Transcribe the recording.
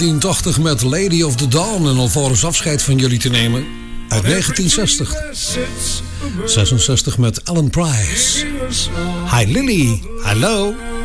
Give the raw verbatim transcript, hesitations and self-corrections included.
negentien tachtig met Lady of the Dawn en alvorens afscheid van jullie te nemen uit negentien zestig. zesenzestig met Alan Price. Hi Lily, hallo.